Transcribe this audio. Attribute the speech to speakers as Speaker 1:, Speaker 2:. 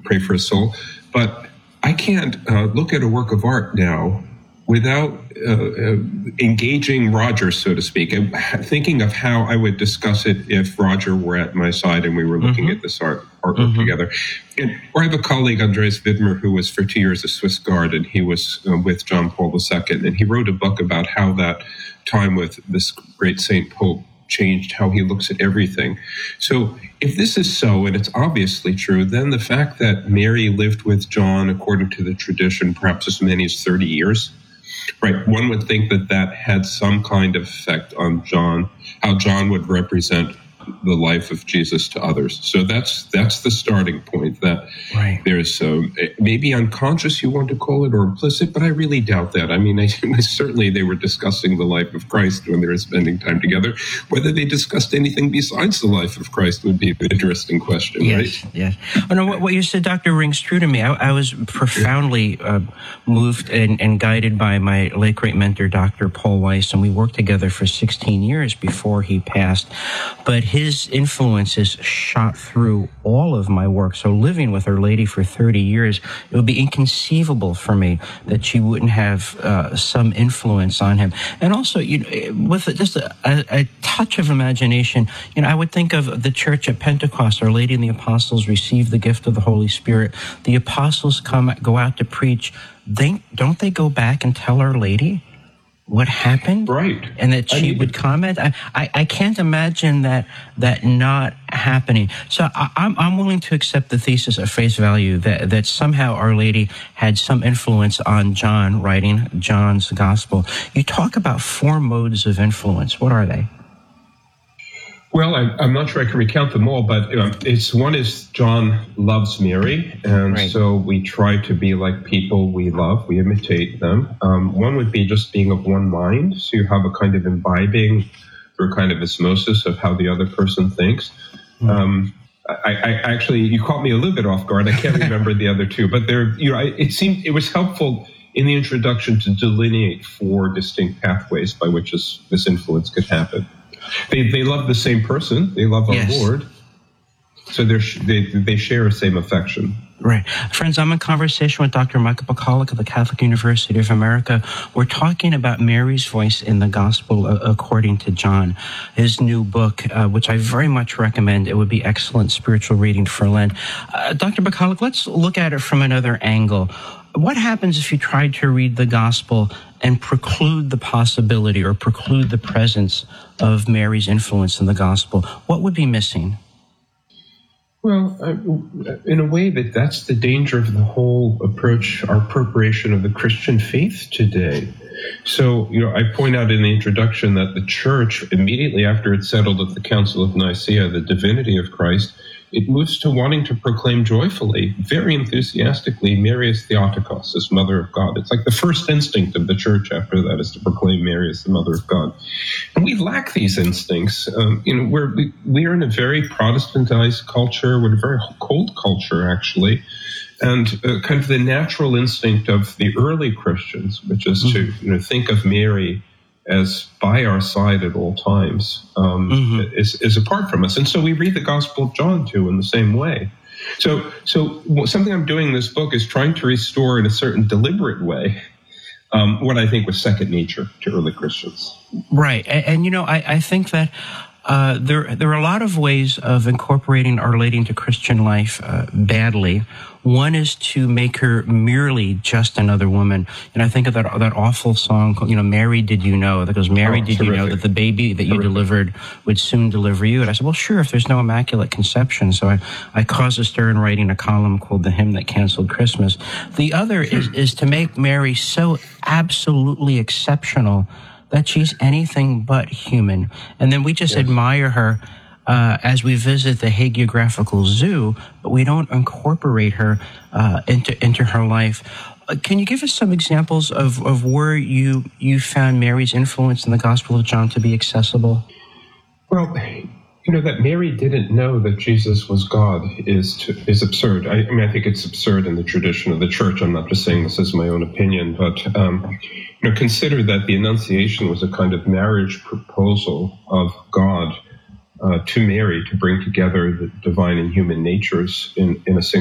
Speaker 1: pray for his soul. But I can't look at a work of art now without engaging Roger, so to speak, and thinking of how I would discuss it if Roger were at my side and we were looking at this artwork together. Or I have a colleague, Andreas Widmer, who was for 2 years a Swiss Guard, and he was with John Paul II, and he wrote a book about how that time with this great Saint Pope changed how he looks at everything. So if this is so, and it's obviously true, then the fact that Mary lived with John, according to the tradition, perhaps as many as 30 years, right, one would think that that had some kind of effect on John, how John would represent the life of Jesus to others. So that's the starting point, that there's maybe unconscious, you want to call it, or implicit, but I really doubt that. I mean, certainly they were discussing the life of Christ when they were spending time together. Whether they discussed anything besides the life of Christ would be an interesting question, right?
Speaker 2: Yes. Oh, no, what you said, Doctor, rings true to me. I was profoundly moved and guided by my late great mentor, Dr. Paul Weiss, and we worked together for 16 years before he passed. But his influences shot through all of my work. So living with Our Lady for 30 years, it would be inconceivable for me that she wouldn't have some influence on him. And also, with just a touch of imagination, I would think of the church at Pentecost. Our Lady and the apostles received the gift of the Holy Spirit. The apostles go out to preach. Don't they go back and tell Our Lady what happened?
Speaker 1: Right.
Speaker 2: And that she would comment? I can't imagine that not happening. So I'm willing to accept the thesis at face value that somehow Our Lady had some influence on John writing John's gospel. You talk about 4 modes of influence. What are they?
Speaker 1: Well, I'm not sure I can recount them all, but one is John loves Mary, and so we try to be like people we love. We imitate them. One would be just being of one mind, so you have a kind of imbibing or kind of osmosis of how the other person thinks. I actually, you caught me a little bit off guard. I can't remember the other 2, but it was helpful in the introduction to delineate 4 distinct pathways by which this influence could happen. They love the same person. They love our Lord. So they share the same affection.
Speaker 2: Right. Friends, I'm in conversation with Dr. Michael Pachalik of the Catholic University of America. We're talking about Mary's voice in the Gospel according to John, his new book, which I very much recommend. It would be excellent spiritual reading for Lent. Dr. Pachalik, let's look at it from another angle. What happens if you try to read the Gospel and preclude the possibility or preclude the presence of Mary's influence in the Gospel? What would be missing?
Speaker 1: Well, in a way, that's the danger of the whole approach, our appropriation of the Christian faith today. So, I point out in the introduction that the Church, immediately after it settled at the Council of Nicaea the divinity of Christ, it moves to wanting to proclaim joyfully, very enthusiastically, Mary as Theotokos, as Mother of God. It's like the first instinct of the Church after that is to proclaim Mary as the Mother of God. And we lack these instincts. We are in a very Protestantized culture. We're in a very cold culture, actually. And kind of the natural instinct of the early Christians, which is to think of Mary as by our side at all times, is apart from us. And so we read the Gospel of John, too, in the same way. So something I'm doing in this book is trying to restore in a certain deliberate way what I think was second nature to early Christians.
Speaker 2: Right. And I think that there are a lot of ways of incorporating Our Lady into Christian life badly. One is to make her merely just another woman. And I think of that awful song, Mary, Did You Know? That goes, Mary, did you know that the baby that you delivered would soon deliver you? And I said, well, sure, if there's no Immaculate Conception. So I caused a stir in writing a column called The Hymn That Canceled Christmas. The other is to make Mary so absolutely exceptional that she's anything but human. And then we just admire her as we visit the Hagiographical Zoo, but we don't incorporate her into her life. Can you give us some examples of where you found Mary's influence in the Gospel of John to be accessible?
Speaker 1: Well, that Mary didn't know that Jesus was God is absurd. I think it's absurd in the tradition of the Church. I'm not just saying this as my own opinion, but consider that the Annunciation was a kind of marriage proposal of God to Mary to bring together the divine and human natures in a single